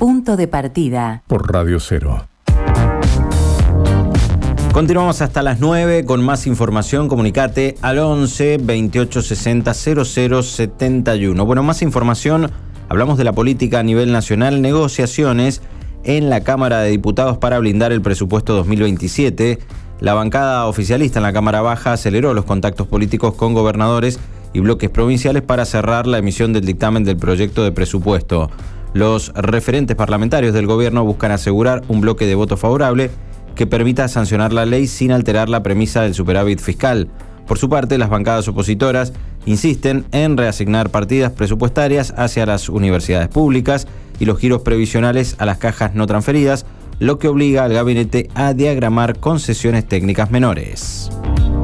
Punto de partida. Por Radio 0. Continuamos hasta las 9 con más información. Comunicate al 11 28 60 00 71. Bueno, más información. Hablamos de la política a nivel nacional. Negociaciones en la Cámara de Diputados para blindar el presupuesto 2027. La bancada oficialista en la Cámara Baja aceleró los contactos políticos con gobernadores y bloques provinciales para cerrar la emisión del dictamen del proyecto de presupuesto. Los referentes parlamentarios del gobierno buscan asegurar un bloque de voto favorable que permita sancionar la ley sin alterar la premisa del superávit fiscal. Por su parte, las bancadas opositoras insisten en reasignar partidas presupuestarias hacia las universidades públicas y los giros previsionales a las cajas no transferidas, lo que obliga al gabinete a diagramar concesiones técnicas menores.